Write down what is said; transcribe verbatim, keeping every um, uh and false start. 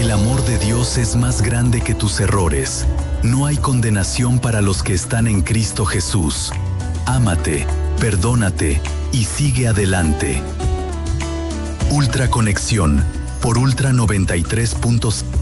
El amor de Dios es más grande que tus errores. No hay condenación para los que están en Cristo Jesús. Ámate, perdónate y sigue adelante. Ultra Conexión por Ultra noventa y tres punto cinco.